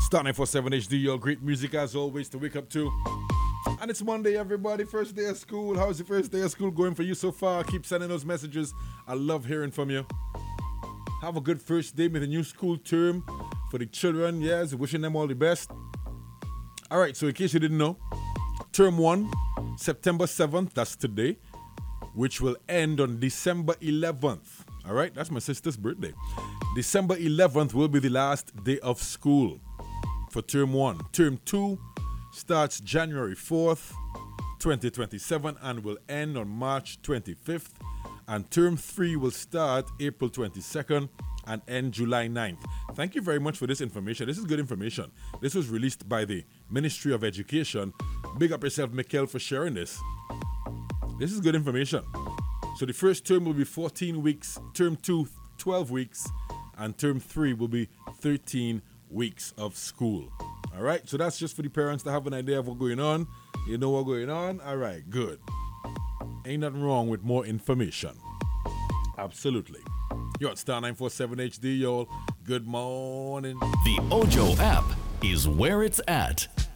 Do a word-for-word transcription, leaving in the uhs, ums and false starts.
Star nine four seven H D, your great music as always to wake up to. And it's Monday, everybody. First day of school. How's the first day of school going for you so far? Keep sending those messages. I love hearing from you. Have a good first day with a new school term for the children. Yes, wishing them all the best. All right, so in case you didn't know, term one, September seventh, that's today, which will end on December eleventh. All right, that's my sister's birthday. December eleventh will be the last day of school for term one. Term two starts January fourth, twenty twenty-seven and will end on March twenty-fifth. And term three will start April twenty-second and end July ninth. Thank you very much for this information. This is good information. This was released by the Ministry of Education. Big up yourself, Mikkel, for sharing this. This is good information. So the first term will be fourteen weeks, term two, twelve weeks, and term three will be thirteen weeks of school. All right, so that's just for the parents to have an idea of what's going on. You know what's going on? All right, good. Ain't nothing wrong with more information. Absolutely. You're at Star nine four seven H D, y'all. Good morning. The Ojo app is where it's at.